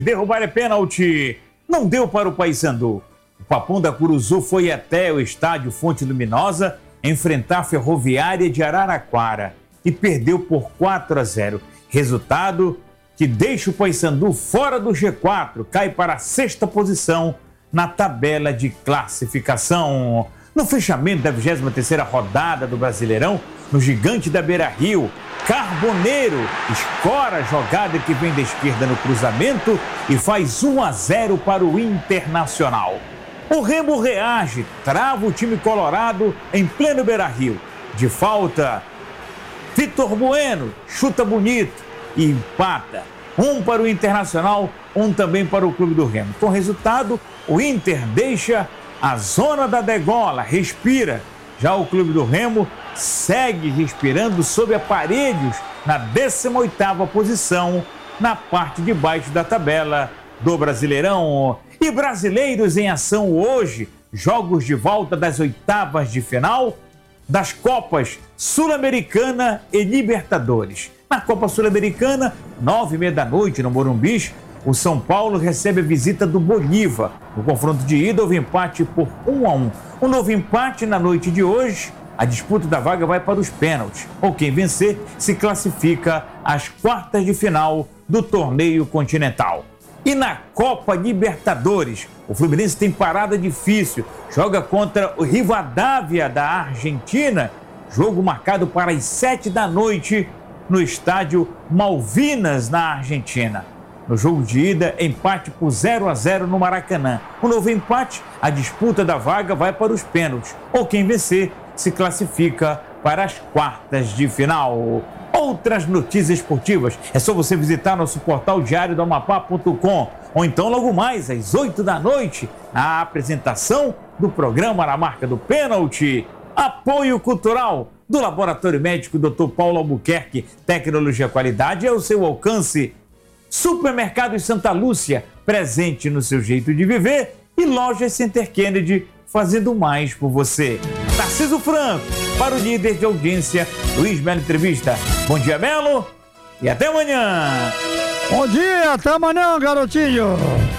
Derrubar é pênalti. Não deu para o Paysandu. O Papão da Curuzu foi até o estádio Fonte Luminosa enfrentar a Ferroviária de Araraquara e perdeu por 4-0. Resultado que deixa o Paysandu fora do G4, cai para a 6ª posição na tabela de classificação. No fechamento da 23ª rodada do Brasileirão, no Gigante da Beira-Rio, Carboneiro escora a jogada que vem da esquerda no cruzamento e faz 1-0 para o Internacional. O Remo reage, trava o time colorado em pleno Beira-Rio. De falta, Vitor Bueno chuta bonito e empata. 1 para o Internacional, 1 também para o Clube do Remo. Com resultado, o Inter deixa a zona da degola, respira. Já o Clube do Remo segue respirando sob aparelhos na 18ª posição, na parte de baixo da tabela do Brasileirão. E brasileiros em ação hoje, jogos de volta das 8ª de final das Copas Sul-Americana e Libertadores. Na Copa Sul-Americana, 9h30 da noite, no Morumbi, o São Paulo recebe a visita do Bolívar. No confronto de ida, houve empate por 1-1. Um novo empate na noite de hoje. A disputa da vaga vai para os pênaltis. Ou quem vencer se classifica às quartas de final do torneio continental. E na Copa Libertadores, o Fluminense tem parada difícil. Joga contra o Rivadavia da Argentina. Jogo marcado para as 7 da noite no estádio Malvinas, na Argentina. No jogo de ida, empate por 0-0 no Maracanã. Um novo empate, a disputa da vaga vai para os pênaltis. Ou quem vencer se classifica para as quartas de final. Outras notícias esportivas, é só você visitar nosso portal diariodoamapá.com ou então logo mais às 8 da noite, na apresentação do programa Na Marca do Pênalti. Apoio cultural do Laboratório Médico Dr. Paulo Albuquerque, tecnologia qualidade ao seu alcance. Supermercados Santa Lúcia, presente no seu jeito de viver, e Lojas Center Kennedy, fazendo mais por você. Tarcísio Franco, para o líder de audiência, Luiz Melo Entrevista. Bom dia, Melo, e até amanhã. Bom dia, até amanhã, garotinho.